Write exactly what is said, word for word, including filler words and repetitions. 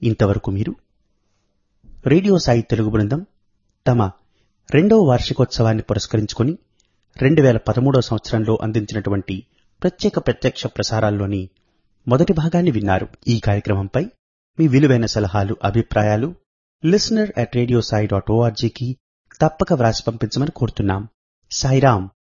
ఇంతవరకు మీరు రేడియో సాయి తెలుగు బృందం తమ రెండవ వార్షికోత్సవాన్ని పురస్కరించుకుని రెండు వేల పదమూడవ సంవత్సరంలో అందించినటువంటి ప్రత్యేక ప్రత్యక్ష ప్రసారాల్లోని మొదటి భాగాన్ని విన్నారు. ఈ కార్యక్రమంపై మీ విలువైన సలహాలు, అభిప్రాయాలు listener at radio Sai dot ఓఆర్జీకి తప్పక వ్రాసి పంపించమని కోరుతున్నాం. సాయిరాం.